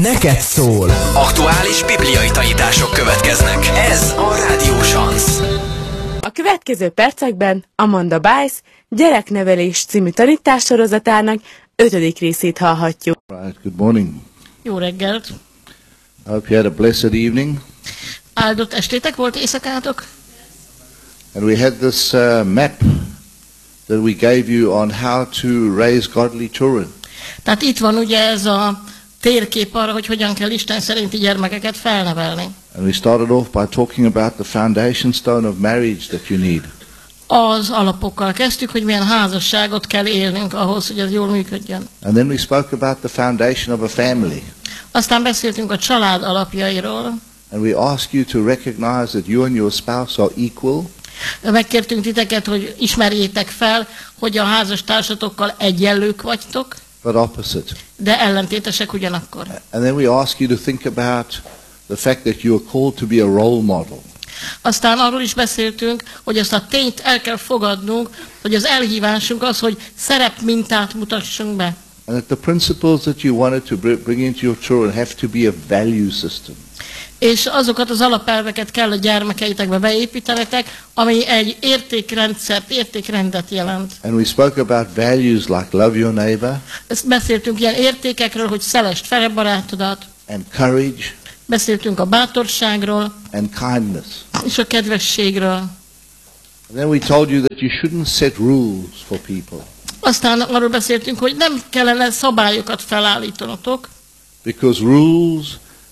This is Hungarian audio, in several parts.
neked szól. Aktuális bibliai tanítások következnek. Ez a Rádió Sansz. A következő percekben Amanda Bice Gyereknevelés című tanítássorozatának 5. részét hallhatjuk. Right, good morning. Jó reggelt! I hope you had a blessed evening. Áldott estétek volt, éjszakátok? And we had this map that we gave you on how to raise godly children. Tehát itt van ugye ez a térkép arra, hogy hogyan kell Isten szerinti gyermekeket felnevelni. And we started off by talking about the foundation stone of marriage that you need. Az alapokkal kezdtük, hogy milyen házasságot kell élnünk ahhoz, hogy ez jól működjön. And then we spoke about the foundation of a family. Aztán beszéltünk a család alapjairól. And we ask you to recognize that you and your spouse are equal. Megkértünk titeket, hogy ismerjétek fel, hogy a házastársatokkal egyenlők vagytok, But opposite. de ellentétesek ugyanakkor. And then we ask you to think about the fact that you are called to be a role model. Aztán arról is beszéltünk, hogy ezt a tényt el kell fogadnunk, hogy az elhívásunk az, hogy szerepmintát mutassunk be. And that the principles that you wanted to bring into your children have to be a value system. És azokat az alapelveket kell a gyermekeitekbe beépítenetek, ami egy értékrendszert, értékrendet jelent. And we spoke about values like love your neighbor. Ezt beszéltünk ilyen értékekről, hogy szelesd fel a barátodat. And courage. Beszéltünk a bátorságról. And kindness. És a kedvességről. And then we told you that you shouldn't set rules for people. Aztán arról beszéltünk, hogy nem kellene szabályokat felállítanotok. Because rules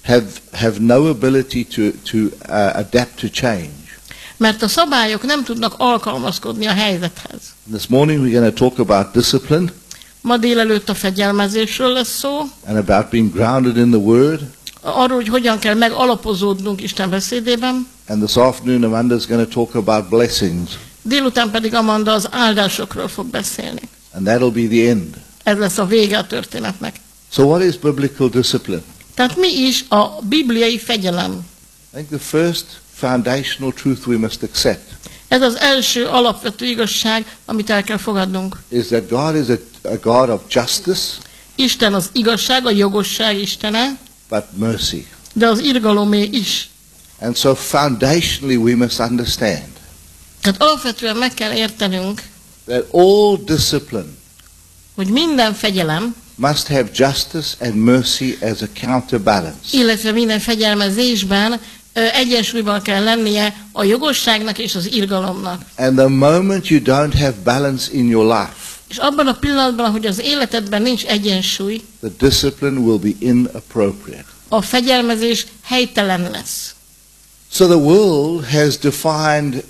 have no ability to adapt to change. Mert a szabályok nem tudnak alkalmazkodni a helyzethez. This morning we're going to talk about discipline. Ma délelőtt a fegyelmezésről lesz szó. And about being grounded in the Word. Arról, hogy hogyan kell megalapozódnunk Isten beszédében. And this afternoon Amanda is going to talk about blessings. Délután pedig Amanda az áldásokról fog beszélni. And that'll be the end. Ez lesz a vége a történetnek. So what is biblical discipline? Tehát mi is a bibliai fegyelem? I think the first foundational truth we must accept. Ez az első alapvető igazság, amit el kell fogadnunk. Is that God is a God of justice. Isten az igazság, a jogosság istene. But mercy. De az irgalomé is. And so foundationally we must understand. Tehát alapvetően meg kell értenünk, that all discipline, hogy minden fegyelem, must have justice and mercy as a counterbalance. Illetve minden fegyelmezésben egyensúlyban kell lennie a jogosságnak és az irgalomnak. And the moment you don't have balance in your life, és abban a pillanatban, hogy az életedben nincs egyensúly, the discipline will be inappropriate. A fegyelmezés helytelen lesz. So the world has defined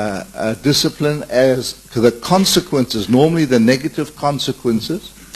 discipline as the consequences, normally the negative consequences.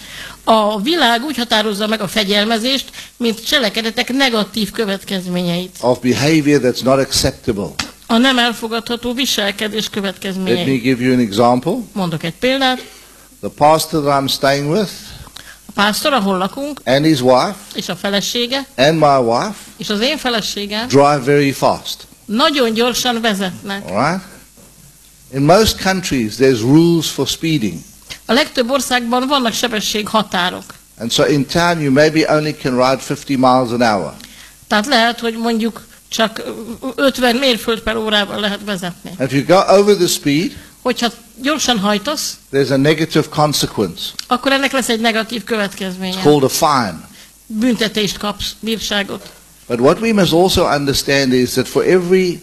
A világ úgy határozza meg a fegyelmezést, mint cselekedetek negatív következményeit. Of behavior that's not acceptable. A nem elfogadható viselkedés következményeit. Let me give you an example. Mondok egy példát. The pastor that I'm staying with, a pásztor, ahol lakunk, and his wife, és a felesége, and my wife, és az én feleségem, drive very fast. Nagyon gyorsan vezetnek. All right? In most countries there's rules for speeding. A legtöbb országban vannak sebességhatárok. And so in town you maybe only can ride 50 miles an hour. Tehát lehet, hogy mondjuk csak 50 mérföld per órával lehet vezetni. If you go over the speed, hogyha gyorsan hajtasz, there's a negative consequence. Akkor ennek lesz egy negatív következménye. It's called a fine. Büntetést kapsz, bírságot. But what we must also understand is that for every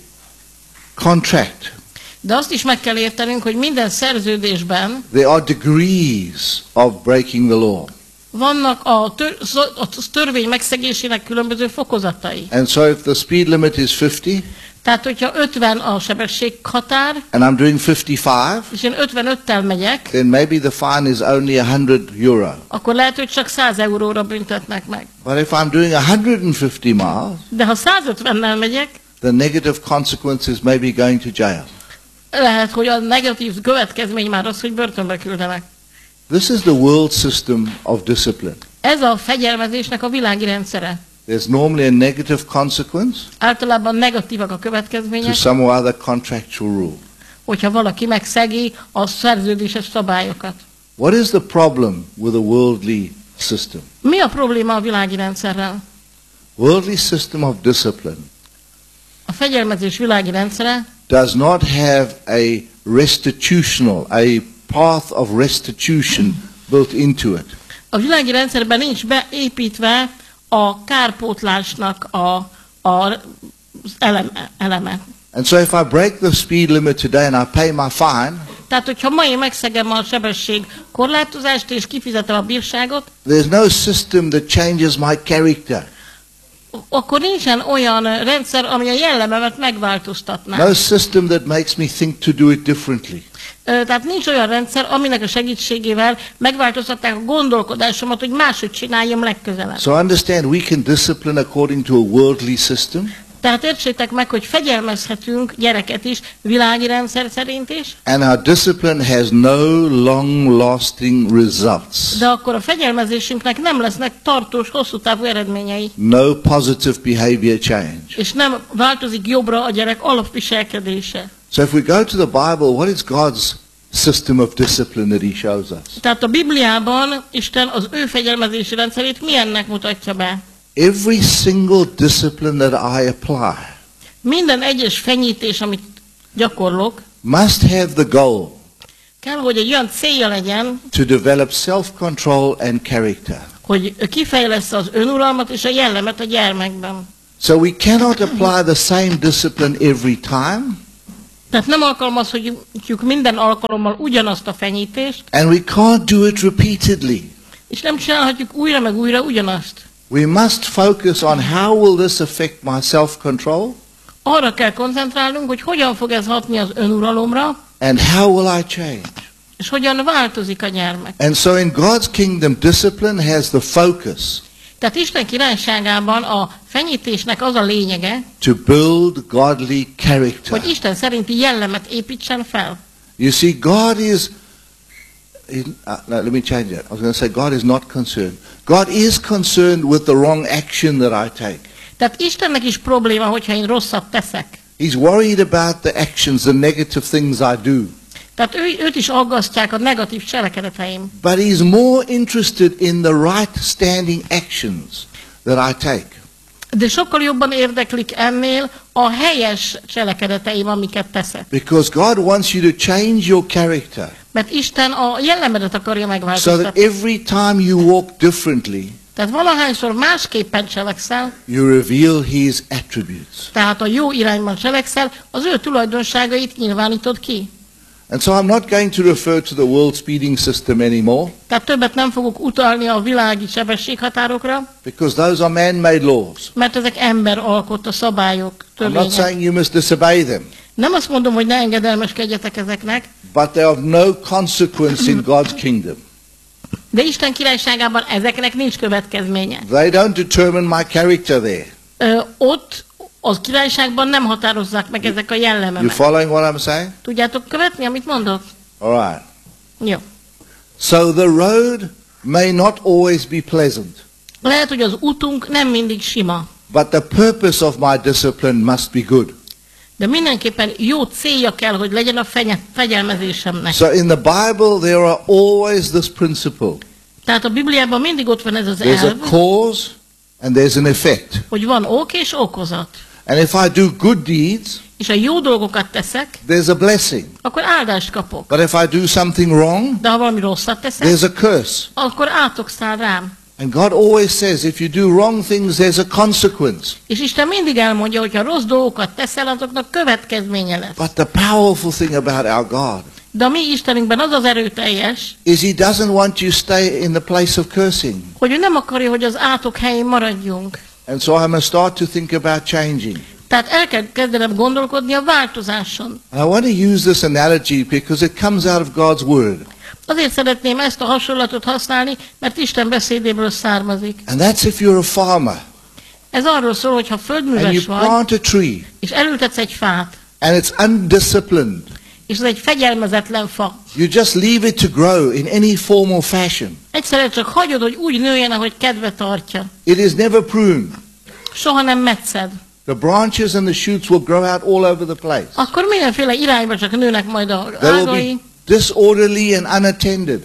contract, de azt is meg kell értenünk, hogy minden szerződésben there are degrees of breaking the law. Vannak a törvény megszegésének különböző fokozatai. And so if the speed limit is 50, tehát hogyha 50 a sebességhatár, and I'm doing 55, és én 55-tel megyek, then maybe the fine is only €100. Akkor lehet, hogy csak 100 euróra büntetnek meg. But if I'm doing 150 miles, de ha 150-nel megyek, the negative consequences may be going to jail. Lehet, hogy a negatív következmény már az, hogy börtönbe küldenek. This is the world system of discipline. Ez a fegyelmezésnek a világi rendszere. There's normally a negative consequence. Általában negatívak a következmények. To some other contractual rule. Hogyha valaki megszegi a szerződéses szabályokat. What is the problem with a worldly system? Mi a probléma a világi rendszerrel? worldly system of discipline A fegyelmezés világi rendszere does not have a restitutional, a path of restitution built into it. a világi rendszerben nincs beépítve a kárpótlásnak az eleme. And so if I break the speed limit today and I pay my fine, Tehát, hogyha ma én megszegem a sebesség korlátozást és kifizetem a bírságot, there's no system that changes my character. akkor nincsen olyan rendszer, ami a jellememet megváltoztatná. No system that makes me think to do it differently. Tehát nincs olyan rendszer, aminek a segítségével megváltoztatták a gondolkodásomat, hogy máshogy csináljam legközelebb. So understand, we can discipline according to a worldly system, Tehát értsétek meg, hogy fegyelmezhetünk gyereket is világi rendszer szerint is, and our discipline has no long-lasting results. de akkor a fegyelmezésünknek nem lesznek tartós, hosszú távú eredményei, No positive behavior change. és nem változik jobbra a gyerek alapviselkedése. So if we go to the Bible, what is God's system of discipline that he shows us? Tehát a Bibliában Isten az ő fegyelmezési rendszerét milyennek mutatja be? Every single discipline that I apply Minden egyes fenyítés, amit gyakorlok, must have the goal kell, hogy egy olyan célja legyen, to develop self-control and character. hogy kifejlessze az önuralmat és a jellemet a gyermekben. So we cannot apply the same discipline every time, Tehát nem alkalmazhatjuk minden alkalommal ugyanazt a fenyítést, and we can't do it repeatedly. és nem csinálhatjuk újra meg újra ugyanazt. We must focus on how will this affect my self-control, Arra kell koncentrálnunk, hogy hogyan fog ez hatni az önuralomra, and how will I change. és hogyan változik a gyermek. And so in God's kingdom, discipline has the focus Tehát Isten királyságában a fenyítésnek az a lényege, to build godly character. hogy Isten szerinti jellemet építsen fel. You see, God is, no, let me change that. I was going to say God is not concerned. God is concerned with the wrong action that I take. Tehát Istennek is probléma, hogyha én rosszat teszek. He's worried about the actions, the negative things I do. Tehát őt is aggasztják a negatív cselekedeteim. But he's more interested in the right standing actions that I take. De sokkal jobban érdeklik ennél a helyes cselekedeteim, amiket teszek. Because God wants you to change your character Mert Isten a jellemedet akarja so that megváltoztatni. every time you walk differently, Tehát valahányszor másképpen cselekszel, you reveal his attributes. tehát a jó irányban cselekszel, az ő tulajdonságait nyilvánítod ki. And so I'm not going to refer to the world speeding system anymore, Tehát többet nem fogok utalni a világi sebességhatárokra, because those are man-made laws. mert ezek ember alkotta szabályok, I'm not törvények. saying you must disobey them, Nem azt mondom, hogy ne engedelmeskedjetek ezeknek, but they are of no consequence in God's kingdom. de Isten királyságában ezeknek nincs következménye. They don't determine my character there. Ott az királyságban nem határozzák meg ezek a You jellememet. following what I'm saying? Tudjátok követni, amit mondok? All right. Jó. So the road may not always be pleasant, Lehet, hogy az utunk nem mindig sima, but the purpose of my discipline must be good. de mindenképpen jó célja kell, hogy legyen a fegyelmezésemnek. So in the Bible there are always this principle. Tehát a Bibliában mindig ott van ez az There's a elv, cause and there's an effect. hogy van ok és okozat. And if I do good deeds, És ha jó dolgokat teszek, there's a blessing. akkor áldást kapok. But if I do something wrong, De ha valami rosszat teszek, there's a curse. akkor átok száll rám. And God always says, if you do wrong things, there's a consequence. És Isten mindig elmondja, hogy ha rossz dolgokat teszel, azoknak következménye lesz. But the powerful thing about our God De a mi Istenünkben az az erőteljes, is he doesn't want you stay in the place of cursing. hogy ő nem akarja, hogy az átok helyén maradjunk. And so I must start to think about changing. Tehát el kell kezdenem gondolkodni a változáson. And I want to use this analogy because it comes out of God's word. Azért szeretném ezt a hasonlatot használni, mert Isten beszédéből származik. And that's if you're a farmer Ez arról szól, hogy ha and földműves you vagy, plant a tree és elültetsz egy fát, and it's undisciplined. és ez egy fegyelmezetlen fa. You just leave it to grow in any form or fashion. Egyszerűen csak hagyod, hogy úgy nőjen, ahogy kedve tartja. It is never pruned. Soha nem metszed. The branches and the shoots will grow out all over the place. Akkor mindenféle irányba csak nőnek majd a They will ágai. be disorderly and unattended.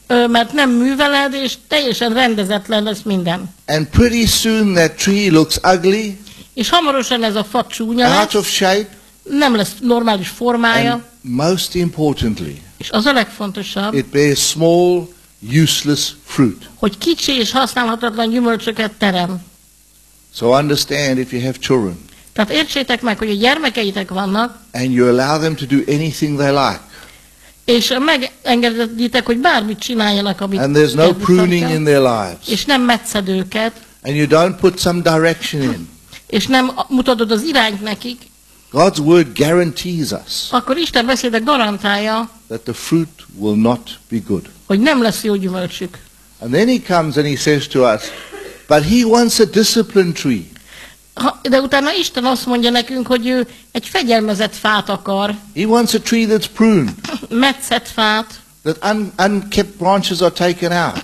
mert nem műveled, és teljesen rendezetlen lesz minden. And pretty soon that tree looks ugly, És hamarosan ez a fa csúnya out lesz, of shape, nem lesz normális formája, and most importantly, és az a legfontosabb, it bears small, useless fruit. hogy kicsi és használhatatlan gyümölcsöket terem. So understand, if you have children Tehát értsétek meg, hogy a gyermekeitek vannak, and you allow them to do anything they like, és megengeditek, hogy bármit csináljanak, amit and there's no kedvük pruning tartja, in their lives, és nem metszed őket, and you don't put some direction in, és nem mutatod az irányt nekik, God's word guarantees us akkor Isten beszéde garantálja, that the fruit will not be good. hogy nem lesz jó gyümölcsük. And then he comes and he says to us, but he wants a disciplined tree. De utána Isten azt mondja nekünk, hogy ő egy fegyelmezett fát akar, He wants a tree that's pruned, metszett fát, that unkept branches are taken out.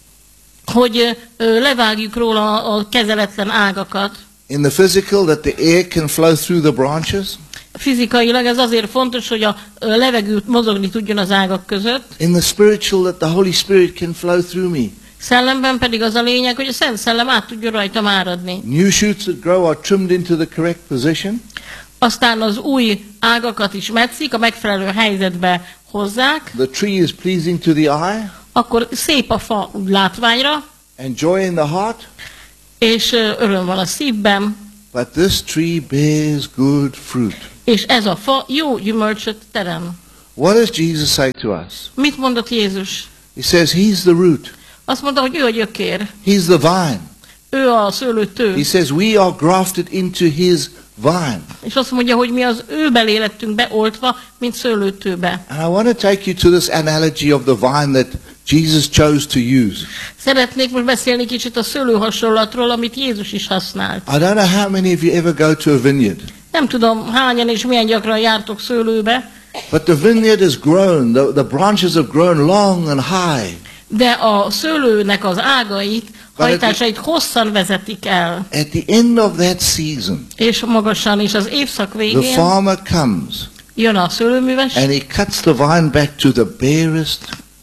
hogy levágjuk róla a kezeletlen ágakat. In the physical, that the air can flow through the branches. Fizikailag ez azért fontos, hogy a levegő mozogni tudjon az ágak között. In the spiritual, that the Holy Spirit can flow through me. Szellemben pedig az a lényeg, hogy a Szent Szellem át tudjon rajtam áradni. New shoots that grow are trimmed into the correct position. Aztán az új ágakat is metszik, a megfelelő helyzetbe hozzák, The tree is pleasing to the eye akkor szép a fa úgy látványra, and joy in the heart. és öröm van a szívben, But this tree bears good fruit. és ez a fa jó gyümölcsöt terem. What does Jesus say to us? Mit mondott Jézus? He says he's the root. Azt mondta, hogy ő a gyökér, He's the vine. ő a szőlőtő, He says we are grafted into his vine. és azt mondja, hogy mi az ő belé lettünk beoltva, mint szőlőtőbe. And I want to take you to this analogy of the vine that Jesus chose to use. Szeretnék most beszélni kicsit a szőlő hasonlatról, amit Jézus is használt. I don't know how many of you ever go to a vineyard, Nem tudom, hányan és milyen gyakran jártok szőlőbe, but the vineyard has grown, the branches have grown long and high. de a szőlőnek az ágait, hajtásait hosszan vezetik el, At the end of that season, és magasan, és az évszak the végén farmer comes jön a szőlőműves, and he cuts the vine back to the barest,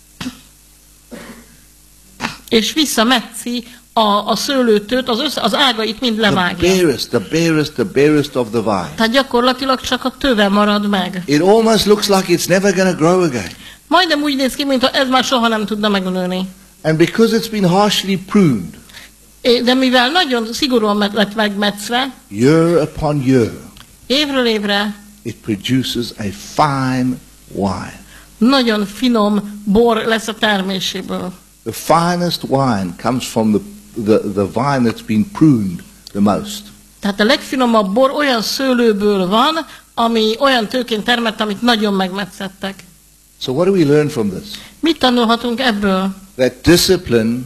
és visszametszi a szőlőtőt, az ágait mind levágja. the barest of the vine. Tehát gyakorlatilag csak a töve marad meg. It almost looks like it's never going to grow again. Majdnem úgy néz ki, mintha ez már soha nem tudna megnőni. And because it's been harshly pruned, De mivel nagyon szigorúan lett megmetszve, year upon year, évről évre it produces a fine wine. nagyon finom bor lesz a terméséből. The finest wine comes from the vine that's been pruned the most. Tehát a legfinomabb bor olyan szőlőből van, ami olyan tőkén termett, amit nagyon megmetszettek. So what do we learn from this? Mit tanulhatunk ebből? That discipline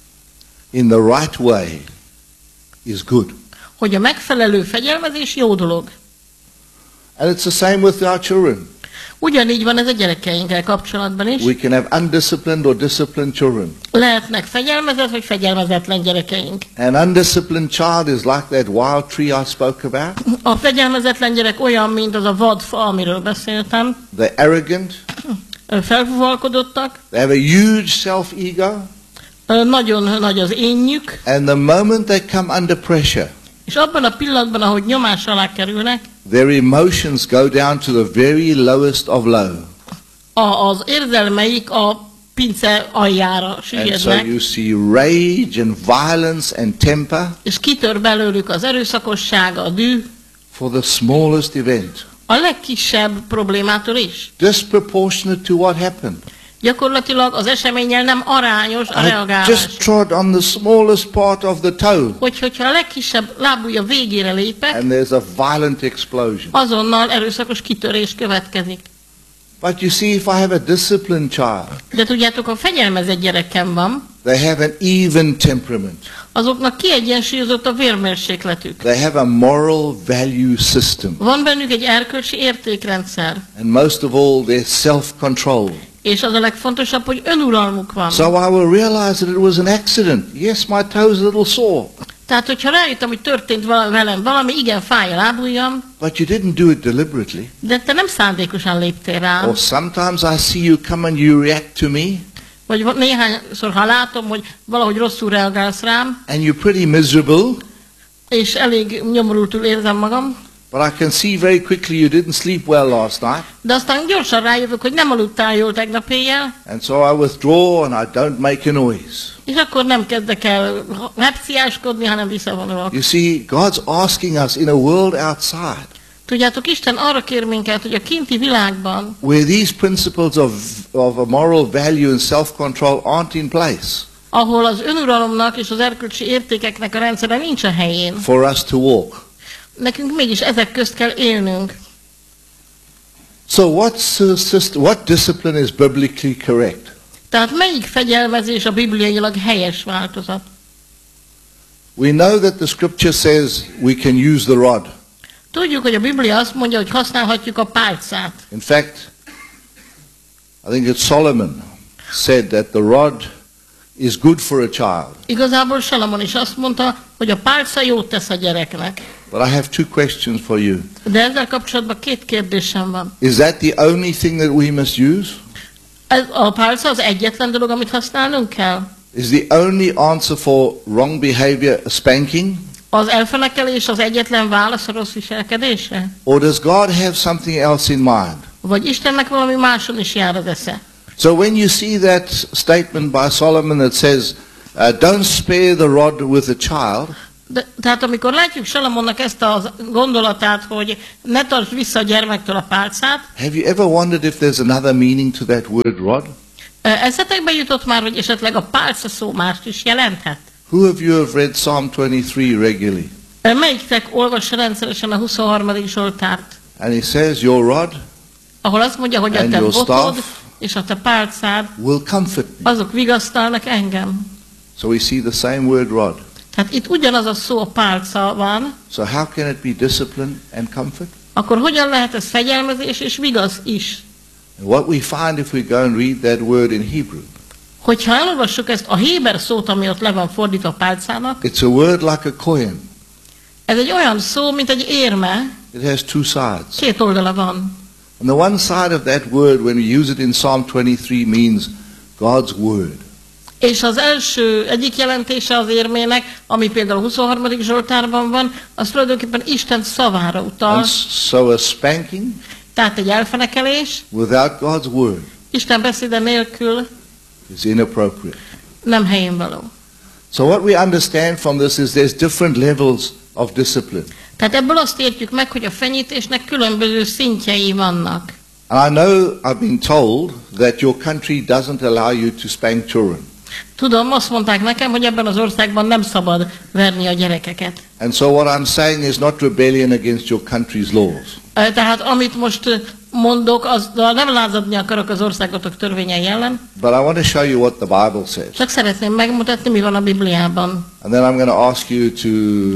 in the right way is good. Hogy a megfelelő fegyelmezés jó dolog. And it's the same with our children. Ugyanígy van ez a gyerekeinkkel kapcsolatban is. We can have undisciplined or disciplined children. Lehetnek fegyelmezett vagy fegyelmezetlen gyerekeink. An undisciplined child is like that wild tree I spoke about. A fegyelmezetlen gyerek olyan, mint az a vadfa, amiről beszéltem. They're arrogant. Felfúvalkodottak. They have a huge self-ego. Nagyon nagy az énjük. And the moment they come under pressure, És abban a pillanatban, ahogy nyomás alá kerülnek, their emotions go down to the very lowest of low. Az érzelmeik a pince aljára And so süllyednek, you see rage and violence and temper és kitör belőlük az erőszakosság, a düh, for the smallest event, a legkisebb problémától is. disproportionate to what happened. Gyakorlatilag az eseménnyel nem arányos a I reagálás. just trod on the smallest part of the toe, Hogyha a legkisebb lábujja végére lépek, and there's a violent explosion. azonnal erőszakos kitörés következik. But you see, if I have a disciplined child, De tudjátok, a fegyelmezett gyerekem van, they have an even temperament. azoknak kiegyensúlyozott a vérmérsékletük. They have a moral value system. Van bennük egy erkölcsi értékrendszer, And most of all, they're self-controlled. és az a legfontosabb, hogy önuralmuk van. So I will realize that it was an accident. Yes, my toe is a little sore. Tehát, hogyha rájöttem, hogy történt velem valami, igen, fáj a lábujjam, But you didn't do it deliberately. de te nem szándékosan léptél rám. Or sometimes I see you come and you react to me. vagy néhányszor, ha látom, hogy valahogy rosszul reagálsz rám, and you're pretty miserable, és elég nyomorultul érzem magam, but I can see very quickly you didn't sleep well last night, de aztán gyorsan rájövök, hogy nem aludtál jól tegnap éjjel, and so I withdraw and I don't make a noise. és akkor nem kezdek el hepciáskodni, hanem visszavonulok. You see, God's asking us in a world outside, Tudjátok, Isten arra kér minket, hogy a kinti világban, where these principles of a moral value and self-control aren't in place, ahol az önuralomnak és az erkölcsi értékeknek a rendszere nincs a helyén, for us to walk. nekünk mégis ezek közt kell élnünk. So what discipline is biblically correct? Tehát melyik fegyelmezés a bibliailag helyes változat? We know that the scripture says we can use the rod. Tudjuk, hogy a Biblia azt mondja, hogy használhatjuk a pálcát. In fact, I think it's Solomon said that the rod is good for a child. Igazából Salamon is azt mondta, hogy a pálca jót tesz a gyereknek. But I have two questions for you. De ezzel kapcsolatban két kérdésem van. Is that the only thing that we must use? Ez a pálca az egyetlen dolog, amit használnunk kell? Is the only answer for wrong behavior a spanking? Az elfenekelés az egyetlen válasz a rossz viselkedésre? Or does God have something else in mind? Vagy Istennek valami máson is jár az esze? So when you see that statement by Solomon that says, don't spare the rod with a child, Tehát amikor látjuk Salamonnak ezt a gondolatát, hogy ne tartsd vissza a gyermektől a pálcát, have you ever wondered if there's another meaning to that word rod? eszetekbe jutott már, hogy esetleg a pálca szó mást is jelenthet? Who of you have read Psalm 23 regularly? Melyiktek olvassa rendszeresen a 23. Zsoltárt, And he says, your rod ahol azt mondja, hogy a and te your botod staff és a te pálcád, will comfort me. azok vigasztalnak engem. So we see the same word rod. Tehát itt ugyanaz a szó, a pálca van, So how can it be discipline and comfort? akkor hogyan lehet ez fegyelmezés és vigasz is? And what we find if we go and read that word in Hebrew, Hogyha elolvassuk ezt a héber szót, ami ott le van fordítva pálcának, it's a word like a coin. ez egy olyan szó, mint egy érme, It has two sides. két oldala van. On the one side of that word, when we use it in Psalm 23, means God's word. És az első, egyik jelentése az érmének, ami például a 23. Zsoltárban van, az tulajdonképpen Isten szavára utal. And so a spanking Tehát egy elfenekelés, without God's word Isten beszéde nélkül is inappropriate. nem helyén való. So what we understand from this is there's different levels of discipline. Tehát ebből azt értjük meg, hogy a fenyítésnek különböző szintjei vannak. And I know I've been told that your country doesn't allow you to spank children. Tudom, azt mondták nekem, hogy ebben az országban nem szabad verni a gyerekeket. And so what I'm saying is not rebellion against your country's laws. Tehát amit most mondok, azzal nem lázadni akarok az országotok törvényei ellen, But I want to show you what the Bible says. csak szeretném megmutatni, mi van a Bibliában. And then I'm going to ask you to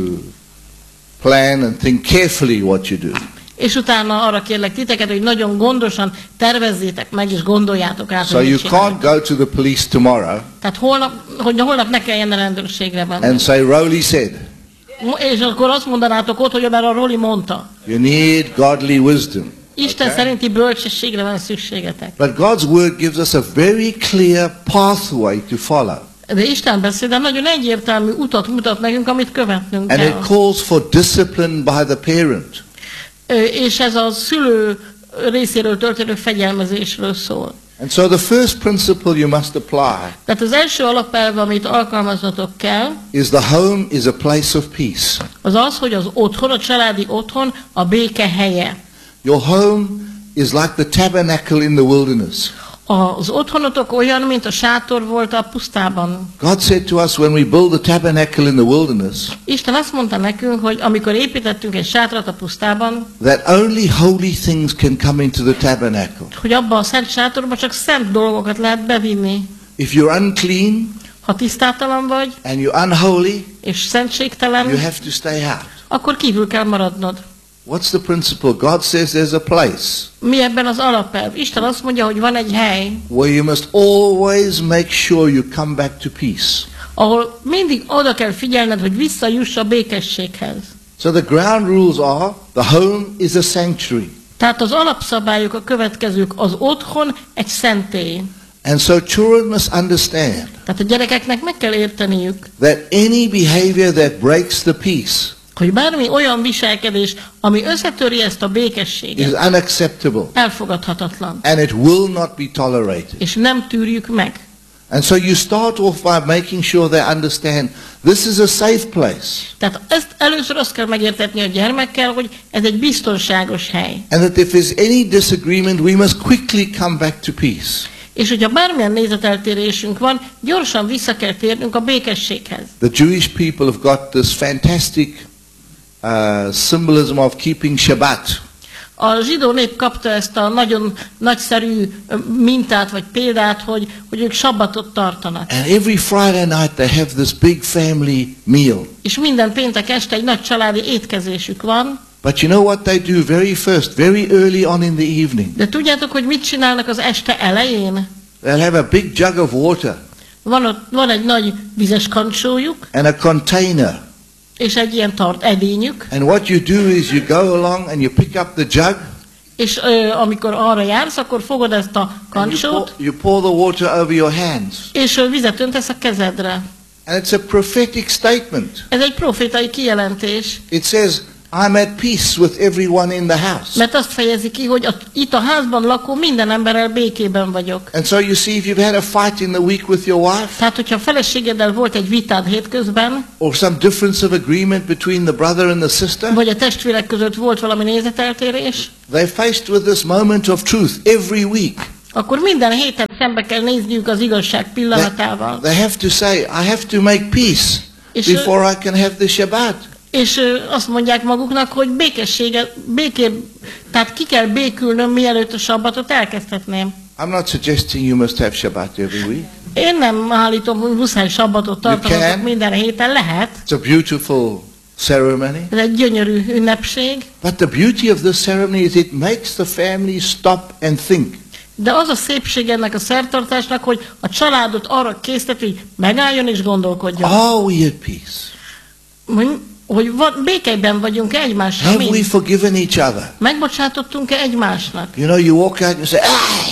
plan and think carefully what you do. És utána arra kérlek titeket, hogy nagyon gondosan tervezzétek meg, és gondoljátok át, So hogy you mit csináltok. can't go to the police tomorrow Tehát holnap ne kelljen a rendőrségre menni. and say, Rowley said. És akkor azt mondanátok ott, hogy mert a Roli mondta. You need godly wisdom. Isten szerinti bölcsességre van szükségetek. But God's word gives us a very clear pathway to follow. De Isten beszéde nagyon egyértelmű utat mutat nekünk, amit követnünk And kell. it calls for discipline by the parent. És ez a szülő részéről történő fegyelmezésről szól. And so the first principle you must apply Tehát az első alapelv, amit alkalmaznatok kell, is the home is a place of peace. az az, hogy az otthon, a családi otthon a béke helye. Your home is like the tabernacle in the wilderness. Az otthonotok olyan, mint a sátor volt a pusztában. God said to us when we build the tabernacle in the wilderness Isten azt mondta nekünk, hogy amikor építettünk egy sátrat a pusztában, that only holy things can come into the tabernacle. hogy abba a szent sátorba csak szent dolgokat lehet bevinni. If you're unclean Ha tisztátalan vagy, and you're unholy, és szentségtelen, you have to stay out. akkor kívül kell maradnod. What's the principle? God says there's a place Mi ebben az alapelv? Isten azt mondja, hogy van egy hely, where you must always make sure you come back to peace. ahol mindig oda kell figyelned, hogy visszajuss a békességhez. So the ground rules are the home is a sanctuary. Tehát az alapszabályok a következők. Az otthon egy szentély. And so children must understand Tehát a gyerekeknek meg kell érteniük, that any behavior that breaks the peace hogy bármi olyan viselkedés, ami összetöri ezt a is békességet, unacceptable elfogadhatatlan, and it will not be tolerated. és nem tűrjük meg. And so you start off by making sure they understand this is a safe place Tehát ezt először azt kell megértetni a gyermekkel, hogy ez egy biztonságos hely. and that if there's any disagreement we must quickly come back to peace. És hogyha bármilyen nézeteltérésünk van, gyorsan vissza kell térnünk a békességhez. The Jewish people have got this fantastic symbolism of keeping Shabbat. A zsidó nép kapta ezt a nagyon nagyszerű mintát vagy példát, hogy ők sabbatot tartanak. And every Friday night they have this big family meal. És minden péntek este egy nagy családi étkezésük van. But you know what they do very early on in the evening? De tudjátok, hogy mit csinálnak az este elején? They'll have a big jug of water Van egy nagy vizes kancsójuk, and a container. és egy ilyen edényük, And what you do is you go along and you pick up the jug és amikor arra jársz, akkor fogod ezt a and kancsót, you pour the water over your hands. és vizet öntesz a kezedre. And it's a prophetic statement. Ez egy profétai kijelentés, It says, I'm at peace with everyone in the house. mert azt fejezi ki, hogy itt a házban lakó minden emberrel békében vagyok. And so you see, if you've had a fight in the week with your wife, Tehát, hogyha a feleségeddel volt egy vitád hétközben, or some difference of agreement between the brother and the sister, vagy a testvérek között volt valami nézeteltérés, they're faced with this moment of truth every week. akkor minden héten szembe kell nézniük az igazság pillanatával. They have to say, I have to make peace before I can have the Shabbat. És azt mondják maguknak, hogy tehát ki kell békülnöm, mielőtt a sabbatot elkezdhetném. I'm not suggesting you must have Shabbat every week. Én nem állítom, hogy muszáj sabbatot tartanatok minden héten, lehet. It's a beautiful ceremony. Ez egy gyönyörű ünnepség. But the beauty of this ceremony is it makes the family stop and think. De az a szépség ennek a szertartásnak, hogy a családot arra készteti, hogy megálljon és gondolkodjon. Are we at peace? Hogy békében vagyunk egymással. Have we forgiven each other? Megbocsátottunk-e egymásnak? You know, you walk out and you say, ah!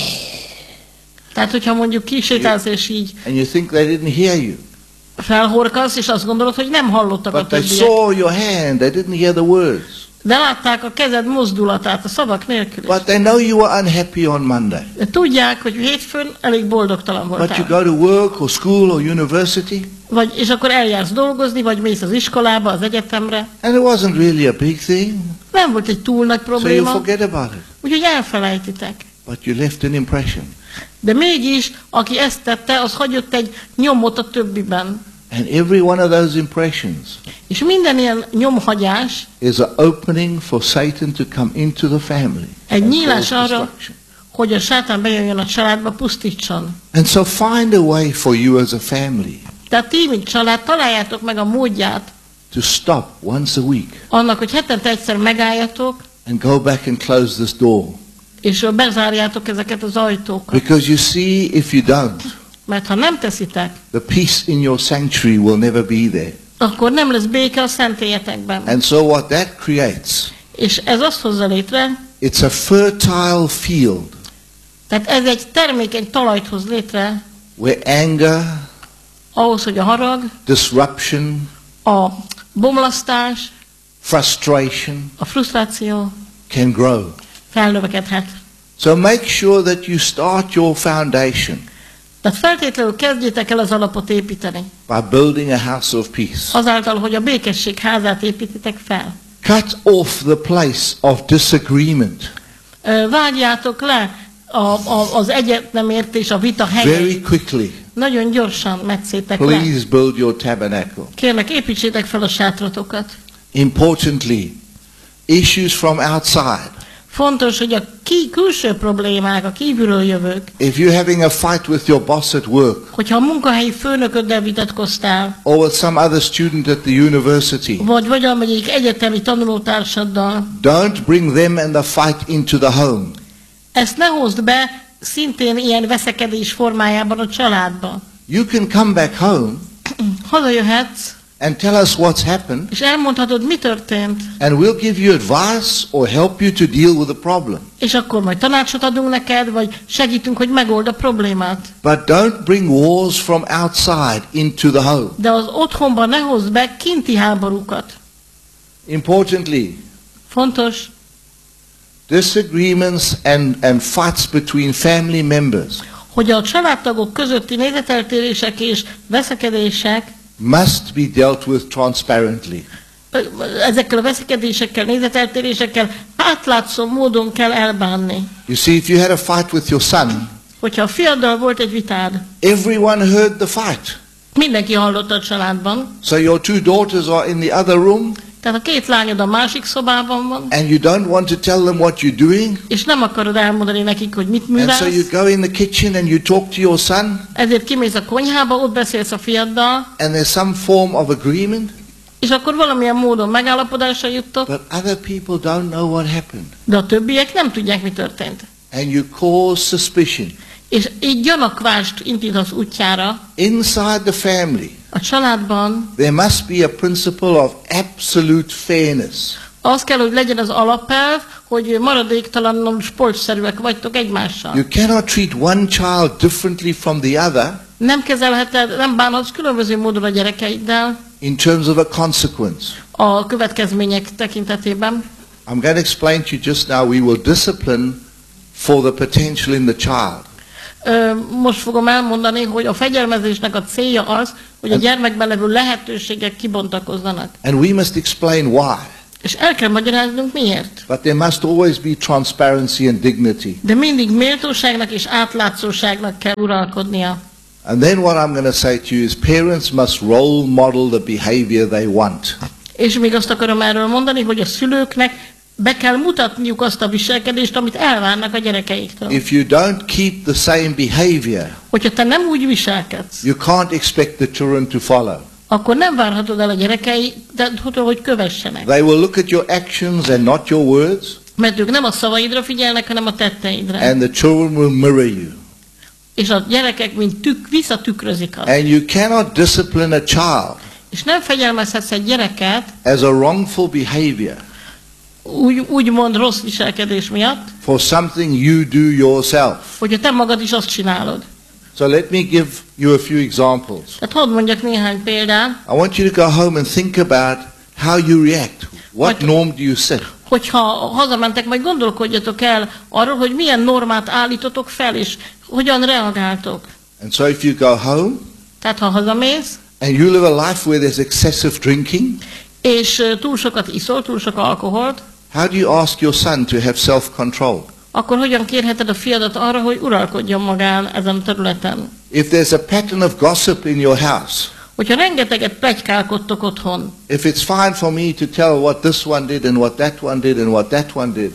Tehát, hogyha mondjuk kisétálsz és így And you think they didn't hear you. felhorkasz, és azt gondolod, hogy nem hallottak a But they többiek. saw your hand, they didn't hear the words. De látták a kezed mozdulatát, a szavak nélkül. But they know you were unhappy on Monday. De tudják, hogy hétfőn elég boldogtalan But you voltál. go to work or school or university, És akkor eljársz dolgozni, vagy mész az iskolába, az egyetemre. and it wasn't really a big thing, Nem volt egy túl nagy so you probléma, forget about it. úgyhogy elfelejtitek. But you left an impression. De mégis, aki ezt tette, az hagyott egy nyomot a többiben. And every one of those impressions És minden ilyen nyomhagyás is an opening for Satan to come into the family. egy and nyílás cause arra, destruction. hogy a sátán bejöjjön a családba, pusztítson. And so find a way for you as a family Tehát ti, mint család, találjátok meg a módját to stop once a week annak, hogy hetente egyszer megálljatok, and go back and close this door. és bezárjátok ezeket az ajtókat. Because you see, if you don't, Mert ha nem teszitek, the peace in your sanctuary will never be there. akkor nem lesz béke a szentélyetekben. And so what that creates, És ez azt hozza létre, it's a fertile field tehát ez egy termékeny talajt hoz létre, where anger, ahhoz, hogy a harag, disruption, a bomlasztás, frustration a frusztráció can grow. felnövekedhet. So make sure that you start your foundation Tehát feltétlenül kezdjétek el az alapot építeni. by building a house of peace. Azáltal, hogy a békesség házát építitek fel. Cut off the place of disagreement Vágjátok le az egyet nem értés, a vita very helyét. quickly. Nagyon gyorsan metszétek le. Please build your tabernacle. Kérlek, építsétek fel a sátratokat. Importantly, issues from outside. Fontos, hogy a külső problémák, a kívülről jövők, If you're having a fight with your boss at work hogyha a munkahelyi főnököddel vitatkoztál, or with some other student at the university, vagy valamelyik egyetemi tanulótársaddal, don't bring them and the fight into the home. ezt ne hozd be szintén ilyen veszekedés formájában a családba. You can come back home Hazajöhetsz, and tell us what's happened, és elmondhatod, mi történt, and we'll give you advice or help you to deal with the problem. és akkor majd tanácsot adunk neked, vagy segítünk, hogy megold a problémát. But don't bring wars from outside into the home. De az otthonban ne hozd be kinti háborúkat. Importantly, Fontos, disagreements and fights between family members hogy a családtagok közötti nézeteltérések és veszekedések must be dealt with transparently. ezekkel a veszekedésekkel, nézeteltérésekkel átlátszó módon kell elbánni. You see, if you had a fight with your son, Hogyha a fiaddal volt egy vitád, everyone heard the fight. mindenki hallotta a családban, So your two daughters are in the other room, tehát a két lányod a másik szobában van, and you don't want to tell them what you're doing, és nem akarod elmondani nekik, hogy mit and so you művelsz, go in the kitchen and you talk to your son, ezért kimész a konyhába, ott beszélsz a fiaddal, and there's some form of agreement, és akkor valamilyen módon megállapodásra juttok, but other people don't know what happened. de a többiek nem tudják, mi történt. And you cause suspicion. És így gyanakvást indítasz útjára. Inside the family, A családban there must be a principle of absolute fairness. az kell, hogy legyen az alapelv, hogy maradéktalanul sportszerűek vagytok egymással. You cannot treat one child differently from the other Nem kezelheted, nem bánhatsz különböző módon a gyerekeiddel in terms of a consequence. a következmények tekintetében. I'm going to explain to you just now, we will discipline for the potential in the child. Most fogom elmondani, hogy a fegyelmezésnek a célja az, hogy a gyermekben levő lehetőségek kibontakozzanak. And we must explain why. És el kell magyaráznunk miért. But there must always be transparency and dignity. De mindig méltóságnak és átlátszóságnak kell uralkodnia. And then what I'm going to say to you is parents must role model the behavior they want. És még azt akarom erről mondani, hogy a szülőknek be kell mutatniuk azt a viselkedést, amit elvárnak a gyerekeiktől. If you don't keep the same behavior, Hogyha te nem úgy viselkedsz, you can't expect the children to follow. akkor nem várhatod el a gyerekeitől, hogy kövessenek. They will look at your actions and not your words, Mert ők nem a szavaidra figyelnek, hanem a tetteidre. and the children will mirror you. És a gyerekek mint visszatükrözik azt. And you cannot discipline a child És nem fegyelmezhetsz egy gyereket as a wrongful behavior úgymond rossz viselkedés miatt, for something you do yourself. hogyha te magad is azt csinálod. So let me give you a few examples. Tehát hadd mondjak néhány példát. I want you to go home and think about how you react. What norm do you set? Hogyha hazamentek, majd gondolkodjatok el arról, hogy milyen normát állítotok fel, és hogyan reagáltok. And so if you go home Tehát ha hazamész, and you live a life where there's excessive drinking, és túl sokat iszol, túl sok alkoholt, how do you ask your son to have self-control? akkor hogyan kérheted a fiadat arra, hogy uralkodjon magán ezen a területen? If there's a pattern of gossip in your house, Hogyha rengeteget pletykálkodtok otthon, if it's fine for me to tell what this one did and what that one did and what that one did,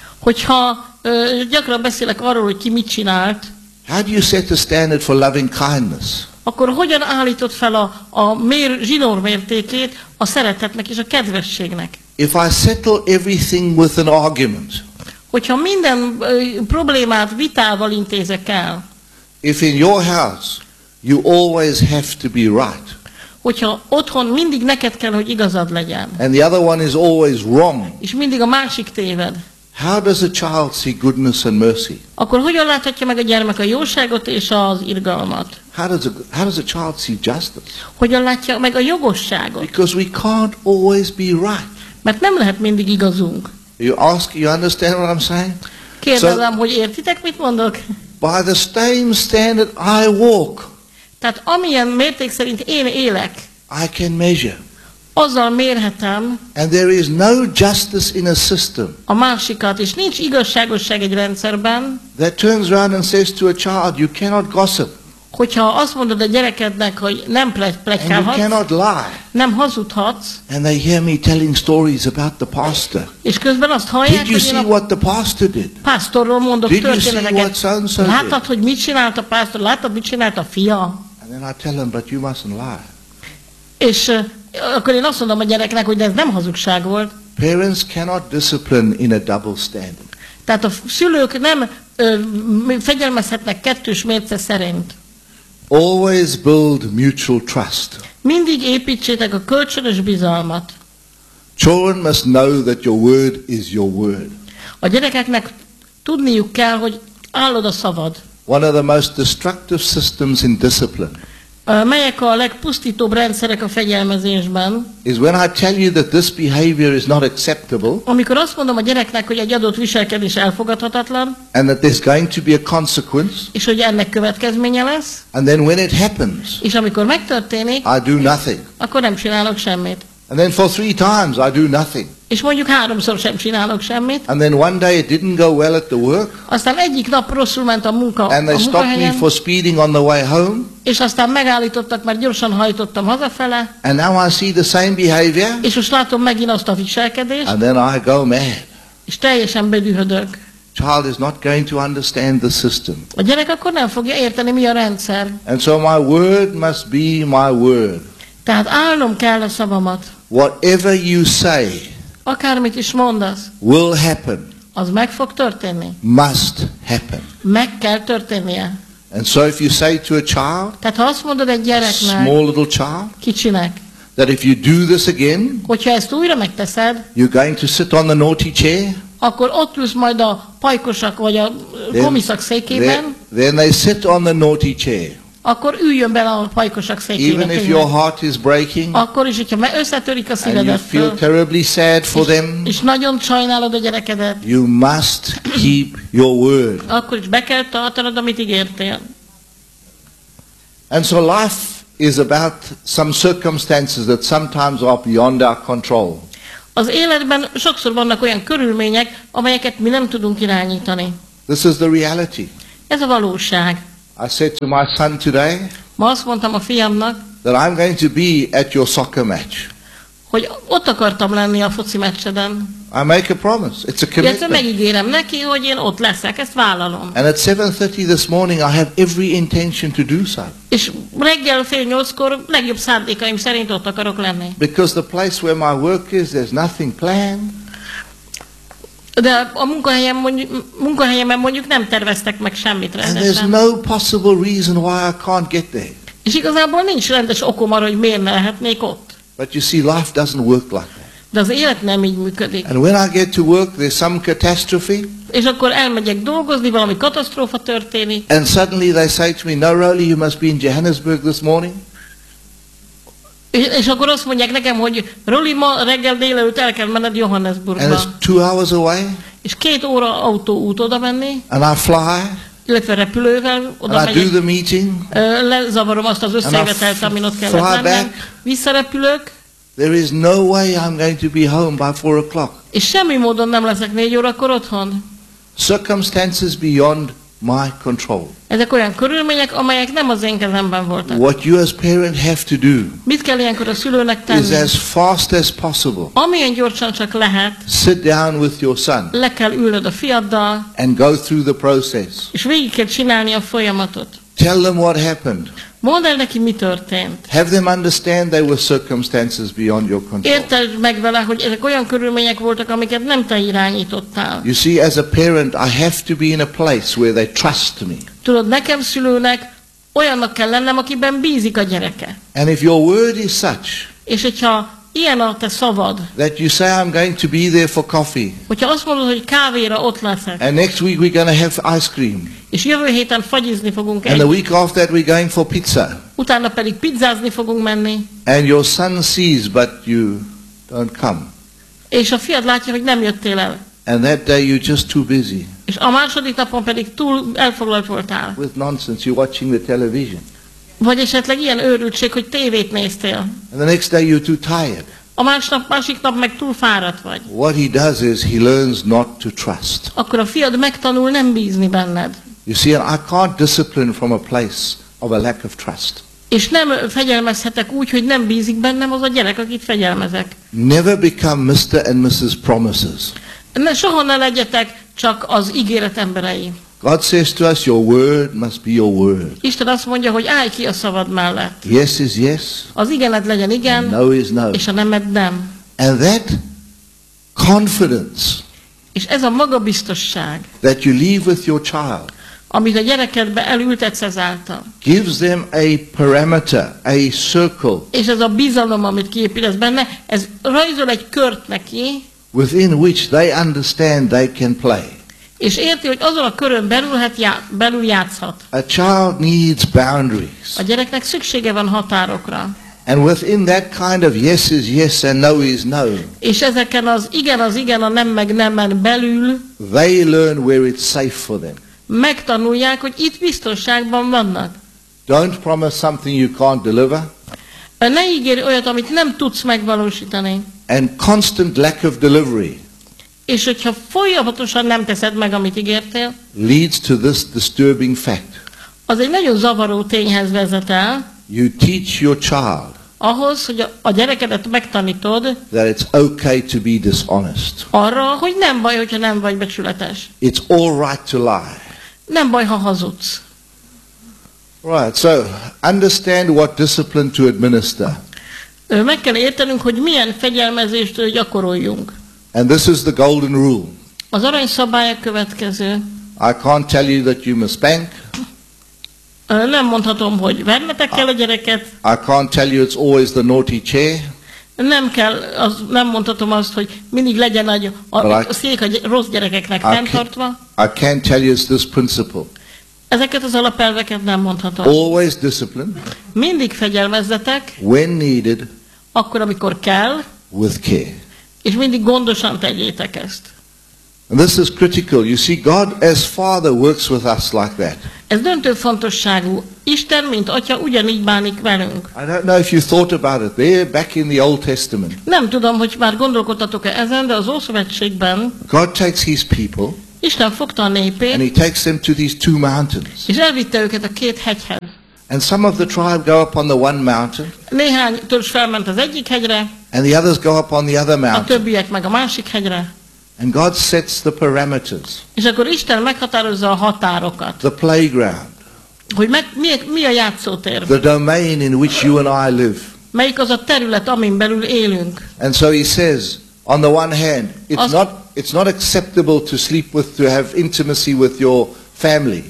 hogyha gyakran beszélek arról, hogy ki mit csinált, how do you set a standard for loving kindness? akkor hogyan állítod fel a zsinórmértékét a szeretetnek és a kedvességnek? If I settle everything with an argument, Hogyha minden problémát vitával intézek el, if in your house you always have to be right, hogyha otthon mindig neked kell, hogy igazad legyen, and the other one is always wrong, és mindig a másik téved, how does a child see goodness and mercy? akkor hogyan láthatja meg a gyermek a jóságot és az irgalmat? How does a child see justice? Hogyan látja meg a jogosságot? Because we can't always be right. Mert nem lehet mindig igazunk. You understand what I'm saying? Kérdezem, hogy értitek, mit mondok? By the same standard I walk, Tehát amilyen mérték szerint én élek, I can measure. azzal mérhetem And there is no justice in a system a másikat, és nincs igazságosság egy rendszerben, that turns around and says to a child, you cannot gossip, hogyha azt mondod a gyerekednek, hogy nem and you pletykálhatsz, cannot lie. nem hazudhatsz, And they hear me telling stories about the pastor. és közben azt hallják, Did you hogy én see a what the pastor did? pásztorról mondok Did you see what történeteket. so-and-so did? Láttad, hogy mit csinált a pásztor? Láttad, mit csinált a fia? And then I tell them, but you mustn't lie. És akkor én azt mondom a gyereknek, hogy de ez nem hazugság volt. Parents cannot discipline in a double standard. Tehát a szülők nem fegyelmezhetnek kettős mérce szerint. Always build mutual trust. Mindig építsétek a kölcsönös bizalmat. Children must know that your word is your word. A gyerekeknek tudniuk kell, hogy állod a szavad. One of the most destructive systems in discipline Melyek a legpusztítóbb rendszerek a fegyelmezésben? is when I tell you that this behavior is not acceptable Amikor azt mondom a gyereknek, hogy egy adott viselkedés elfogadhatatlan, and that there's going to be a consequence, és hogy ennek következménye lesz, and then when it happens, és amikor megtörténik, I do nothing. akkor nem csinálok semmit. And then for 3 times I do nothing. És mondjuk 3-szor sem csinálok semmit. And then one day it didn't go well at the work, Aztán egyik nap rosszul ment a munka and they a stopped me munkahelyen, for speeding on the way home, és aztán megállítottak, mert gyorsan hajtottam hazafele, and now I see the same behavior, és most látom megint azt a viselkedést, and then I go mad. és teljesen bedühödök. Child is not going to understand the system. A gyerek akkor nem fogja érteni, mi a rendszer. And so my word must be my word. Tehát állnom kell a szavamat. Whatever you say Akármit is mondasz, will happen, az meg fog történni. must happen. Meg kell történnie. And so if you say to a child, Tehát ha azt mondod egy gyereknek, small little child, kicsinek, that if you do this again, hogyha ezt újra megteszed, you're going to sit on the naughty chair, akkor ott ülsz majd a pajkosak vagy a komiszak székében, then they sit on the naughty chair. akkor üljön bele a pajkosak székébe. Even if your heart is breaking Akkor is, hogyha összetörik a and you szívedet, feel terribly sad for them, és nagyon sajnálod a gyerekedet, you must keep your word. akkor is be kell tartanod, amit ígértél. And so life is about some circumstances that sometimes are beyond our control. Az életben sokszor vannak olyan körülmények, amelyeket mi nem tudunk irányítani. This is the reality. Ez a valóság. I said to my son today Ma azt mondtam a fiamnak, that I'm going to be at your soccer match. hogy ott akartam lenni a foci meccseden. I make a promise. It's a Illetve commitment. megígérem neki, hogy én ott leszek, ezt vállalom. And at 7:30 this morning I have every intention to do so. És reggel 7:30-kor legjobb szándékaim szerint ott akarok lenni. Because the place where my work is, there's nothing planned. De a munkahelyemen mondjuk nem terveztek meg semmit And there's rendesen. no possible reason why I can't get there. És igazából nincs rendes okom arra, hogy miért ne lehetnék ott. But you see, life doesn't work like that. De az élet nem így működik. And when I get to work, there's some catastrophe. És akkor elmegyek dolgozni, valami katasztrófa történik, And suddenly they say to me, no, Rolly, you must be in Johannesburg this morning. és akkor azt mondják nekem, hogy Roli, ma reggel délelőtt el kell menned And Johannesburgba. it's 2 hours away. És 2 óra autóút oda menni, And I fly. illetve repülővel oda And I do megyek. the meeting. Lezavarom azt az összejövetelt, amin ott fly kellett mennem. back. Visszarepülök, There is no way I'm going to be home by 4 o'clock. és semmi módon nem leszek 4 órakor otthon. Circumstances beyond my control. Ezek olyan körülmények, amelyek nem az én kezemben voltak. What you as parent have to do Mit kell ilyenkor a szülőnek is tenni? as fast as possible. Amilyen gyorsan csak lehet, Sit down with your son le kell ülnöd a fiaddal, and go through the process. és végig kell csinálni a folyamatot. Tell them what happened. Mondd el neki, mi történt. Have them understand they were circumstances beyond your control. Érteld meg vele, hogy ezek olyan körülmények voltak, amiket nem te irányítottál. You see, as a parent, I have to be in a place where they trust me. Tudod, nekem szülőnek olyannak kell lennem, akiben bízik a gyereke. And if your word is such És hogyha ilyen a te szavad, that you say, I'm going to be there for coffee, hogyha azt mondod, hogy kávéra ott leszek, and next week we're going to have ice cream, és jövő héten fagyizni fogunk and the week after that we're going for pizza, utána pedig pizzázni fogunk menni, and your son sees but you don't come, és a fiad látja, hogy nem jöttél el, and that day you're just too busy és a második napon pedig túl elfoglalt voltál, with nonsense, you're watching the television, vagy esetleg ilyen őrültség, hogy tévét néztél, and the next day you're too tired. a másik nap meg túl fáradt vagy, What he does is he learns not to trust. akkor a fiad megtanul nem bízni benned. You see, and I can't discipline from a place of a lack of trust. És nem fegyelmezhetek úgy, hogy nem bízik bennem az a gyerek, akit fegyelmezek. Never become Mr. and Mrs. Promises. Soha ne legyetek csak az ígéret emberei. God says to us, your word must be your word. Isten azt mondja, hogy állj ki a szavad mellett. Yes is yes, Az igened legyen igen, no is no. és a nemed nem. And that confidence És ez a magabiztosság, that you leave with your child amit a gyerekedbe elültetsz ezáltal. Gives them a parameter, a circle, És ez a bizalom, amit kiépítesz benne, ez rajzol egy kört neki, within which they understand they can play. és érti, hogy azon a körön belül játszhat. A child needs boundaries. A gyereknek szüksége van határokra. And within that kind of yes is yes and no is no, És ezeken az igen, a nem meg nemen belül they learn where it's safe for them. megtanulják, hogy itt biztonságban vannak. Don't promise something you can't deliver. Ne ígérj olyat, amit nem tudsz megvalósítani. And constant lack of delivery És hogyha folyamatosan nem teszed meg, amit ígértél, leads to this disturbing fact. az egy nagyon zavaró tényhez vezet el, You teach your child ahhoz, hogy a gyerekedet megtanítod that it's okay to be dishonest. arra, hogy nem baj, hogyha nem vagy becsületes. It's all right to lie. Nem baj, ha hazudsz. Right, so understand what discipline to administer. Meg kell értenünk, hogy milyen fegyelmezést gyakoroljunk. And this is the golden rule. Az aranyszabály a következő. I can't tell you that you must spank. Nem mondhatom, hogy vernetek kell a gyereket. I can't tell you it's always the naughty chair. Nem mondhatom azt, hogy mindig legyen a szék a rossz gyerekeknek fenntartva. I can't tell you it's this principle. Ezeket az alapelveket nem mondhatom. Always discipline. Mindig fegyelmezzetek, When needed, akkor, amikor kell, with care. és mindig gondosan tegyétek ezt. And this is critical. You see, God as Father works with us like that. Ez döntő fontosságú. Isten, mint Atya, ugyanígy bánik velünk. I don't know if you thought about it there back in the Old Testament. Nem tudom, hogy már gondolkodtatok-e ezen, de az Ószövetségben God takes his people Isten fogta a and népét, he takes them to these two mountains. és elvitte őket a két hegyhez. And some of the tribe go up on the one mountain Néhány törzs felment az egyik hegyre, and the others go up on the other a mountain. többiek meg a másik hegyre. And God sets the parameters, És akkor Isten meghatározza a határokat, the playground, hogy mi a játszótér, the domain in which you and I live. melyik az a terület, amin belül élünk. And so he says, on the one hand, it's not acceptable to sleep with, to have intimacy with your family.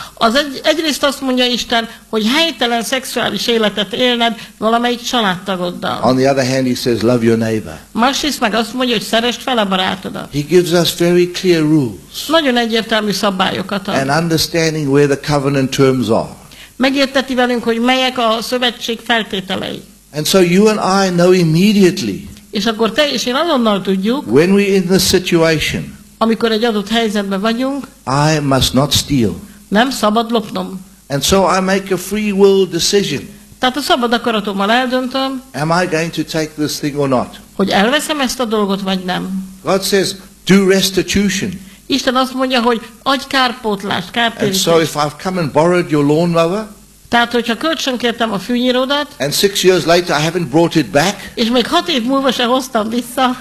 Egyrészt azt mondja Isten, hogy helytelen szexuális életet élned valamelyik családtagoddal. On the other hand, he says, love your neighbor. Másrészt meg azt mondja, hogy szeresd fel a barátodat. He gives us very clear rules Nagyon egyértelmű szabályokat ad. and understanding where the covenant terms are. Megérteti velünk, hogy melyek a szövetség feltételei. And so you and I know immediately És akkor te és én azonnal tudjuk, when we're in this situation, amikor egy adott helyzetben vagyunk, I must not steal. nem szabad lopnom. And so I make a free will decision. Tehát a szabad akaratommal eldöntöm, Am I going to take this thing or not? hogy elveszem ezt a dolgot, vagy nem. God says, do restitution. Isten azt mondja, hogy adj kárpótlást, And kártérítést. so if I've come and borrowed your lawnmower, Tehát, hogyha kölcsönkértem a fűnyíródat, and 6 years later I haven't brought it back, és még 6 év múlva se hoztam vissza,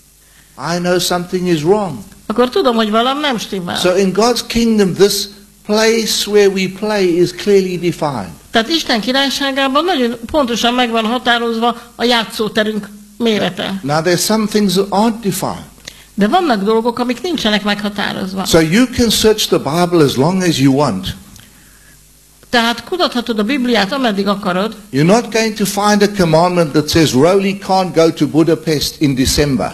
I know something is wrong. akkor tudom, hogy valam nem stimmel. So in God's kingdom, this place where we play is clearly defined. Tehát Isten királyságában nagyon pontosan meg van határozva a játszóterünk mérete. Now there's some things that aren't defined. De vannak dolgok, amik nincsenek meghatározva. So you can search the Bible as long as you want. Tehát kutathatod a Bibliát, ameddig akarod. You're not going to find a commandment that says Rowley can't go to Budapest in December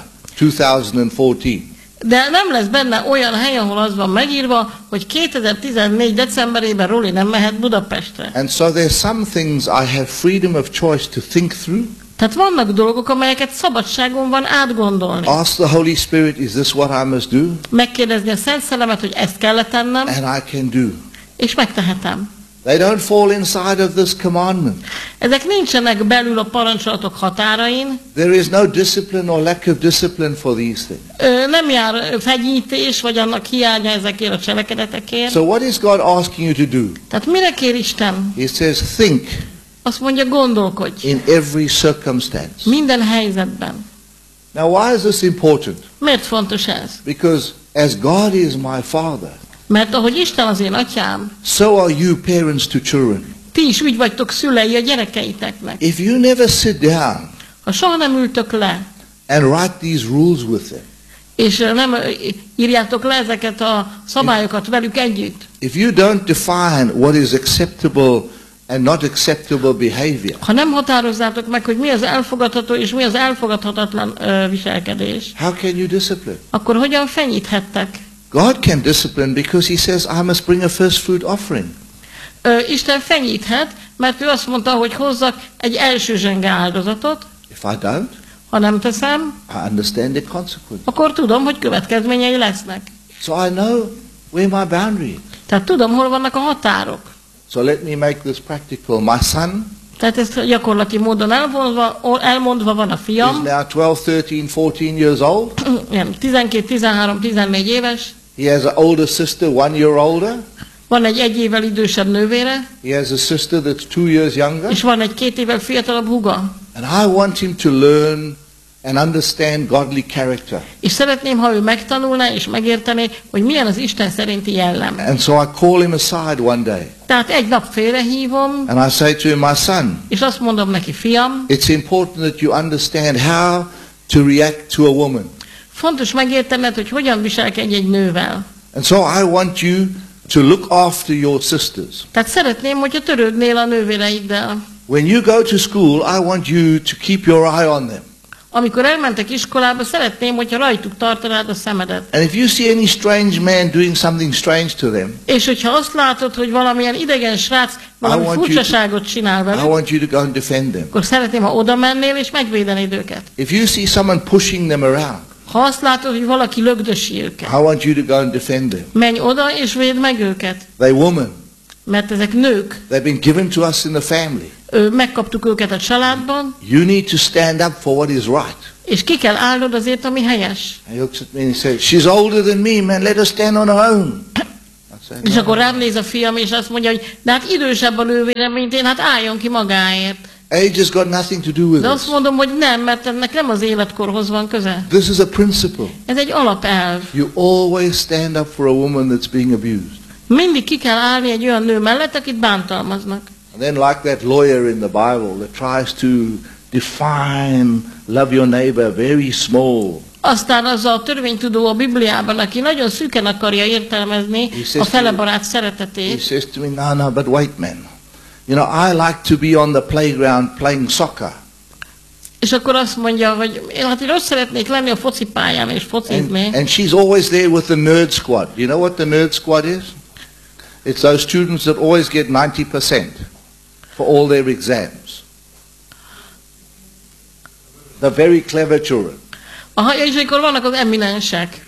2014. De nem lesz benne olyan hely, ahol az van megírva, hogy 2014. decemberében Roli nem mehet Budapestre. And so there's some things I have freedom of choice to think through. Tehát vannak dolgok, amelyeket szabadságom van átgondolni. Ask the Holy Spirit, is this what I must do? Megkérdezni a Szent Szellemet, hogy ezt kell tennem, And I can do. és megtehetem. They don't fall inside of this commandment. Ezek nincsenek belül a parancsolatok határain, There is no discipline or lack of discipline for these things. nem jár fegyítés, vagy annak hiánya ezekért a cselekedetekért. So what is God asking you to do? Tehát mire kér Isten? He says, think Azt mondja, gondolkodj. in every circumstance. Minden helyzetben. Now why is this important? Miért fontos ez? Because as God is my Father, Mert ahogy Isten az én atyám, so are you parents to children. ti is úgy vagytok szülei a gyerekeiteknek. If you never sit down Ha soha nem ültök le, and write these rules with them, És nem írjátok le ezeket a szabályokat velük együtt. If you don't define what is acceptable and not acceptable behavior, Ha nem határozzátok meg, hogy mi az elfogadható és mi az elfogadhatatlan viselkedés, how can you discipline? akkor hogyan fenyíthettek? God can discipline because he says, I must bring a first fruit offering. Isten fenyíthet, mert ő azt mondta, hogy hozzak egy első zsenge áldozatot. If I don't, Ha nem teszem, I understand the consequence. akkor tudom, hogy következményei lesznek. So I know where my boundary is. Tehát tudom, hol vannak a határok. So let me make this practical. My son Tehát ezt gyakorlati módon elmondva van a is fiam. now 12, 13, 14 years old. 12, 13, 14 éves. He has an older sister, 1 year older. Van egy évvel idősebb nővére, He has a sister that's 2 years younger. és van egy 2 évvel fiatalabb húga. And I want him to learn and understand godly character. És szeretném, ha ő megtanulná és megértené, hogy milyen az Isten szerinti jellem. And so I call him aside one day. Tehát egy nap félrehívom, And I say to him, my son, és azt mondom neki, fiam, it's important that you understand how to react to a woman. fontos megértened, hogy hogyan viselkedj egy nővel. And so I want you to look after your sisters. Tehát szeretném, hogyha törődnél a nővéreiddel. When you go to school, I want you to keep your eye on them. Amikor elmentek iskolába, szeretném, hogyha rajtuk tartanád a szemedet. And if you see any strange man doing something strange to them, És hogyha azt látod, hogy valamilyen idegen srác valami I want you furcsaságot csinál I velük, want you to go and defend them. akkor szeretném, ha oda mennél és megvédenéd őket. If you see someone pushing them around, Ha azt látod, hogy valaki lögdösi őket, I want you to go and defend them. menj oda és védd meg őket. They're women. Mert ezek nők. They've been given to us in the family. Megkaptuk őket a családban, You need to stand up for what is right. és ki kell állnod azért, ami helyes. And he looks at me and he says, she's older than me, man, let her stand on her own. I say, És no. akkor rám néz a fiam, és azt mondja, hogy de hát idősebb a nővérem, mint én, hát álljon ki magáért. Age has got nothing to do with De azt this. mondom, hogy nem, mert ennek nem az életkorhoz van köze. This is a principle. Ez egy alapelv. You always stand up for a woman that's being abused. Mindig ki kell állni egy olyan nő mellett, akit bántalmaznak. And then like that lawyer in the Bible that tries to define love your neighbor very small. Aztán az a törvénytudó a Bibliában, aki nagyon szűken akarja értelmezni a felebarát He szeretetét, says to me, no, but wait, man. You know, I like to be on the playground playing soccer. és akkor azt mondja, hogy én ott szeretnék lenni a focipályán és focizni. And she's always there with the nerd squad. You know what the nerd squad is? It's those students that always get 90% for all their exams. The very clever children. És akkor vannak az eminensek.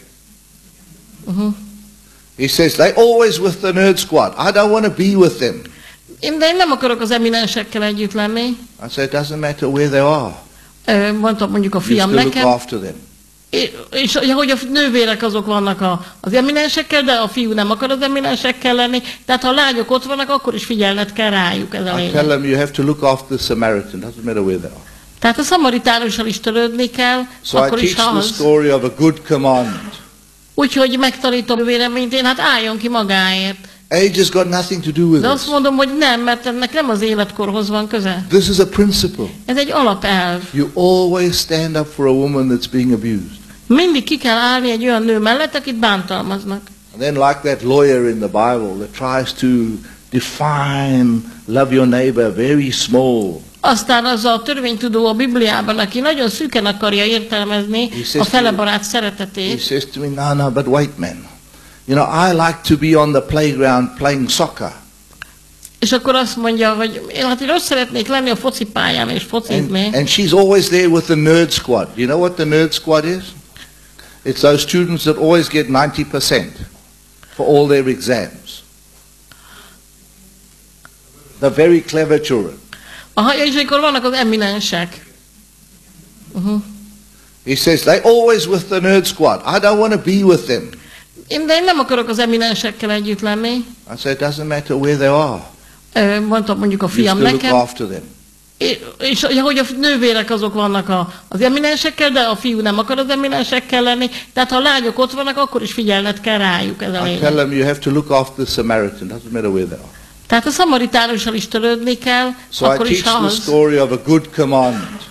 He says, they're always with the nerd squad. I don't want to be with them. De én nem akarok az eminensekkel együtt lenni. I say, it doesn't matter where they are. Mondtam mondjuk a You fiam still look nekem. after them. És hogy a nővérek azok vannak az eminensekkel, de a fiú nem akar az eminensekkel lenni. Tehát ha a lányok ott vannak, akkor is figyelned kell rájuk, ez a I tell lényeg. them you have to look after the Samaritan. Doesn't matter where they are. Tehát a szamaritánussal is törődni kell, So I akkor is teach ha the az. story of a good commandment. Úgyhogy megtanítom véleményt, én hát álljon ki magáért. Age has got nothing to do with De this. azt mondom, hogy nem, mert ennek nem az életkorhoz van köze. This is a principle. Ez egy alapelv. You always stand up for a woman that's being abused. Mindig ki kell állni egy olyan nő mellett, akit bántalmaznak. And then like that lawyer in the Bible that tries to define love your neighbor very small. Aztán az a törvénytudó a Bibliában, aki nagyon szűken akarja értelmezni a felebarát He szeretetét, says to me, no, but wait, man. You know, I like to be on the playground playing soccer. és akkor azt mondja, hogy én ott szeretnék lenni a focipályán és focizni. And she's always there with the nerd squad. You know what the nerd squad is? It's those students that always get 90% for all their exams. The very clever children. És akkor vannak az eminensek. He says, they're always with the nerd squad. I don't want to be with them. De én nem akarok az eminensekkel együtt lenni. I say, it doesn't matter where they are. Mondtam mondjuk a You fiam still look nekem. after them. És hogy a nővérek azok vannak az eminensekkel, de a fiú nem akar az eminensekkel lenni. Tehát ha a lányok ott vannak, akkor is figyelned kell rájuk, ez a I lényeg. tell them you have to look after the Samaritan. Doesn't matter where they are. Tehát a szamaritánussal is törődni kell, So I akkor is teach ha the az. story of a good commandment.